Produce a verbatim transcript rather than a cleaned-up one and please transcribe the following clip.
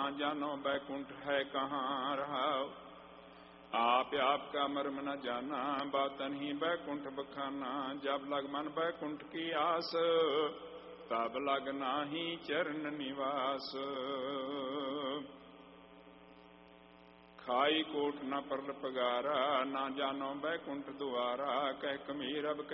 जानो बैकुंठ है कहाँ रहाओ। आप आपका मर्म न जाना बातन ही बैकुंठ बखाना। जब लग मन बैकुंठ की आस तब लग नाही चरण निवास। खाई कोट न परल पगारा ना जानो बैकुंठ द्वारा। कह कमीर अब